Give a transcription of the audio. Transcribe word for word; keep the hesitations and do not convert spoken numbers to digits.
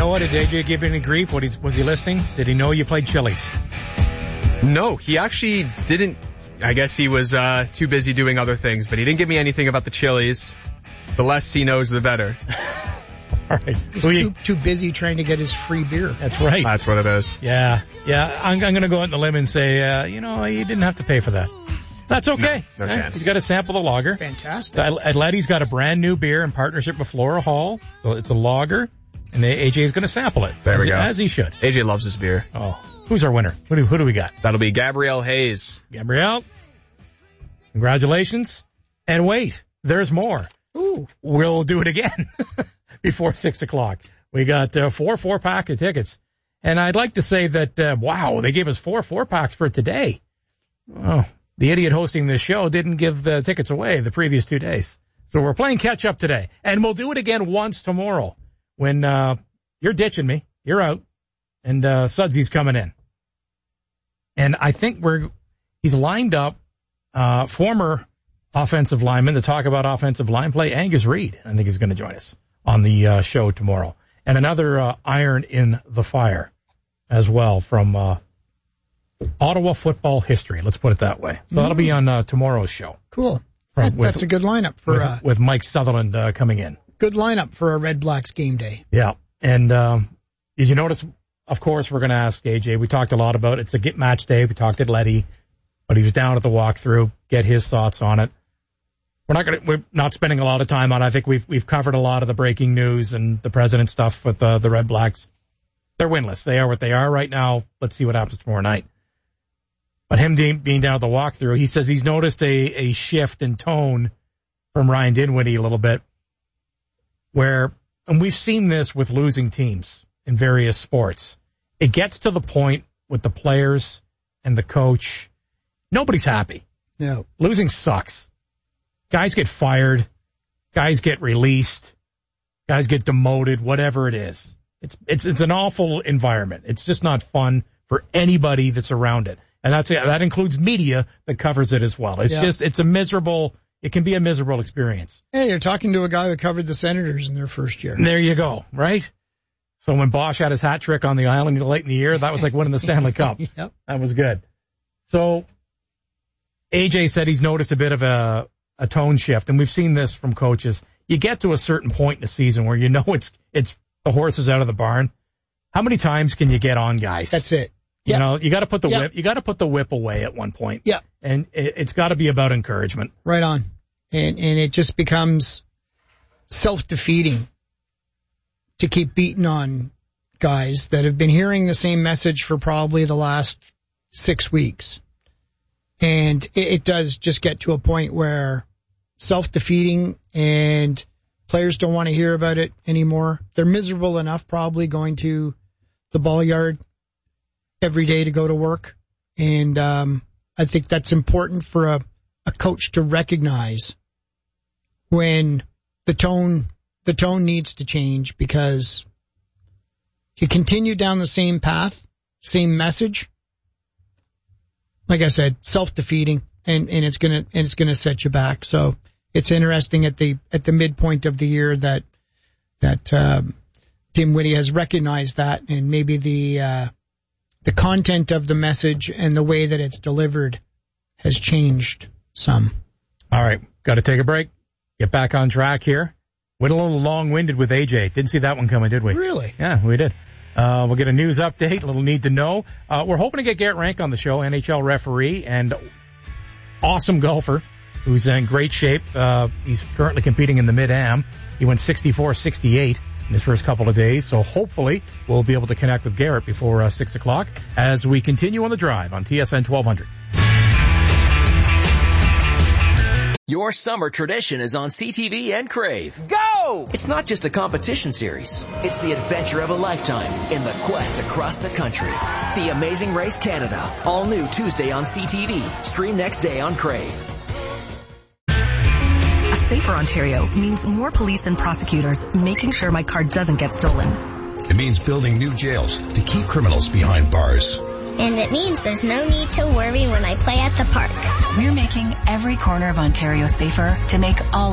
know what? Did A J give you any grief? What he's, was he listening? Did he know you played Chili's? No, he actually didn't. I guess he was uh too busy doing other things, but he didn't give me anything about the Chili's. The less he knows, the better. All right. He's too, too busy trying to get his free beer. That's right. That's what it is. Yeah. Yeah. I'm, I'm going to go out on the limb and say, uh, you know, he didn't have to pay for that. That's okay. No, no eh? chance. He's got to sample the lager. Fantastic. Letty's got a brand new beer in partnership with Flora Hall. So it's a lager, and A J is going to sample it. There as we he, go. As he should. A J loves his beer. Oh. Who's our winner? Who do, who do we got? That'll be Gabrielle Hayes. Gabrielle, congratulations. And wait, there's more. Ooh. We'll do it again before six o'clock. We got uh, four four-pack of tickets. And I'd like to say that, uh, wow, they gave us four four-packs for today. Oh, the idiot hosting this show didn't give the tickets away the previous two days. So we're playing catch-up today. And we'll do it again once tomorrow when uh, you're ditching me. You're out. And uh, Sudsy's coming in. And I think we're he's lined up uh, former offensive lineman to talk about offensive line play. Angus Reid, I think, is going to join us on the uh, show tomorrow. And another uh, iron in the fire as well from uh, Ottawa football history. Let's put it that way. So mm. that'll be on uh, tomorrow's show. Cool. From, that, with, that's a good lineup for with, uh, with Mike Sutherland uh, coming in. Good lineup for a Red Blacks game day. Yeah. And um, did you notice? Of course, we're going to ask A J. We talked a lot about it. It's a get match day. We talked to Letty, but he was down at the walkthrough. Get his thoughts on it. We're not going to. We're not spending a lot of time on it. I think we've we've covered a lot of the breaking news and the president stuff with uh, the Red Blacks. They're winless. They are what they are right now. Let's see what happens tomorrow night. But him de- being down at the walkthrough, he says he's noticed a a shift in tone from Ryan Dinwiddie a little bit, where and we've seen this with losing teams in various sports. It gets to the point with the players and the coach. Nobody's happy. No. Losing sucks. Guys get fired. Guys get released. Guys get demoted, whatever it is. It's, it's, it's an awful environment. It's just not fun for anybody that's around it. And that's that includes media that covers it as well. It's yeah. just, it's a miserable, it can be a miserable experience. Hey, you're talking to a guy that covered the Senators in their first year. There you go, right? So when Bosch had his hat trick on the island late in the year, that was like winning the Stanley Cup. Yep. That was good. So A J said he's noticed a bit of a, a tone shift, and we've seen this from coaches. You get to a certain point in the season where you know it's it's the horse is out of the barn. How many times can you get on guys? That's it. You yep. know, you got to put the yep. whip. You got to put the whip away at one point. Yeah. And it, it's got to be about encouragement. Right on. And and it just becomes self-defeating to keep beating on guys that have been hearing the same message for probably the last six weeks. And it, it does just get to a point where self-defeating and players don't want to hear about it anymore. They're miserable enough probably going to the ball yard every day to go to work. And um, I think that's important for a, a coach to recognize when the tone the tone needs to change, because if you continue down the same path, same message, like I said, self-defeating, and, and it's gonna and it's gonna set you back. So it's interesting at the at the midpoint of the year that that um, Dinwiddie has recognized that, and maybe the uh, the content of the message and the way that it's delivered has changed some. All right, got to take a break. Get back on track here. Went a little long-winded with A J. Didn't see that one coming, did we? Really? Yeah, we did. Uh, we'll get a news update, a little need to know. Uh, we're hoping to get Garrett Rank on the show, N H L referee and awesome golfer who's in great shape. Uh, he's currently competing in the Mid-Am. He went sixty-four sixty-eight in his first couple of days, so hopefully we'll be able to connect with Garrett before uh, six o'clock as we continue on the drive on T S N twelve hundred. Your summer tradition is on C T V and Crave. Go! It's not just a competition series. It's the adventure of a lifetime in the quest across the country. The Amazing Race Canada. All new Tuesday on C T V. Stream next day on Crave. A safer Ontario means more police and prosecutors making sure my car doesn't get stolen. It means building new jails to keep criminals behind bars. And it means there's no need to worry when I play at the park. We're making every corner of Ontario safer to make all